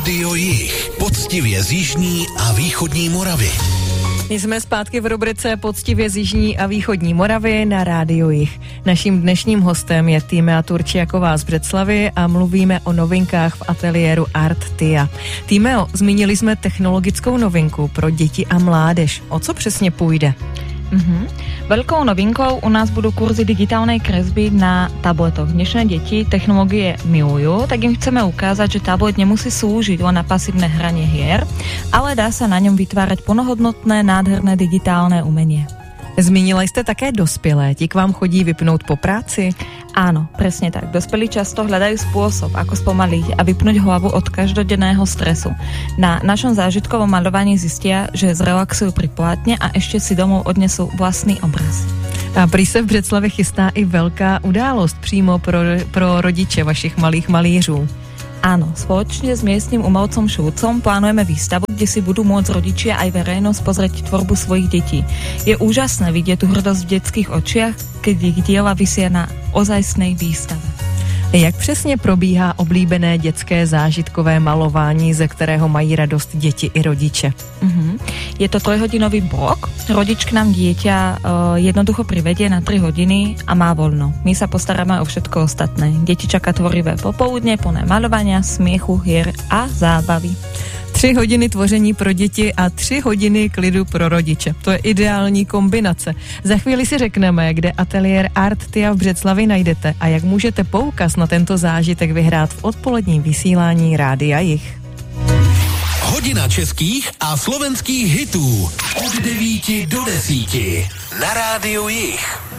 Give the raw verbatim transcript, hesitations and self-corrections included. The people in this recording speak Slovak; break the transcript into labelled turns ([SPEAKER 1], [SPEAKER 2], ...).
[SPEAKER 1] Rádio Jich, poctivě z jižní a východní Moravy.
[SPEAKER 2] My jsme zpátky v rubrice Poctivě z jižní a východní Moravy na Rádio Jich. Naším dnešním hostem je Týmea Turčiaková z Břeclavy a mluvíme o novinkách v ateliéru Artia. Týmeo, zmínili jsme technologickou novinku pro děti a mládež. O co přesně půjde?
[SPEAKER 3] Mm-hmm. Veľkou novinkou u nás budú kurzy digitálnej kresby na tabletoch. Dnešné deti technológie milujú, tak im chceme ukázať, že tablet nemusí slúžiť len na pasívne hranie hier, ale dá sa na ňom vytvárať plnohodnotné, nádherné digitálne umenie.
[SPEAKER 2] Zmínila jste také dospělé, ti k vám chodí vypnout po práci?
[SPEAKER 3] Áno, presne tak. Dospelí často hľadajú spôsob, ako spomaliť a vypnúť hlavu od každodenného stresu. Na našom zážitkovom maľovaní zistia, že zrelaxujú pri plátne a ešte si domov odnesú vlastný obraz.
[SPEAKER 2] A prý se v Břeclavě chystá i velká událost přímo pro, pro rodiče vašich malých malířů.
[SPEAKER 3] Áno, spoločne s miestnym umelcom Šulcom plánujeme výstavu, kde si budú môcť rodičia aj verejnosť pozrieť tvorbu svojich detí. Je úžasné vidieť tú hrdosť v detských očiach, keď ich diela visia na ozajstnej výstave.
[SPEAKER 2] Jak přesně probíhá oblíbené dětské zážitkové malování, ze kterého mají radost děti i rodiče?
[SPEAKER 3] Uh-huh. Je to trojhodinový blok. Rodič k nám dieťa uh, jednoducho privedie na tri hodiny a má voľno. My sa postaráme o všetko ostatné. Deti čaká tvorivé popoludne, plné maľovania, smiechu, hier a zábavy.
[SPEAKER 2] Tři hodiny tvoření pro děti a tři hodiny klidu pro rodiče. To je ideální kombinace. Za chvíli si řekneme, kde ateliér Artia v Břeclavi najdete a jak můžete poukaz na tento zážitek vyhrát v odpoledním vysílání Rádia Jich.
[SPEAKER 1] Hodina českých a slovenských hitů od devíti do desíti na Rádiu Jich.